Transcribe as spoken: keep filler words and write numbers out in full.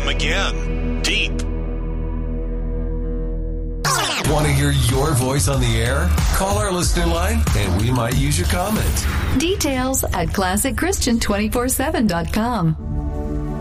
them again. Deep. Want to hear your voice on the air? Call our listener line and we might use your comment. Details at classic christian two four seven dot com.